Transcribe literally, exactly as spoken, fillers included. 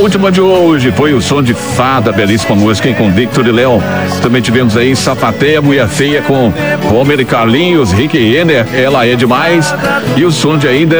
última de hoje foi o Som de Fada, belíssima música, hein, com Victor e Leão. Também tivemos aí Sapateia, Mulher Feia com Homer e Carlinhos, Rick e Renner, Ela é Demais. E o som de ainda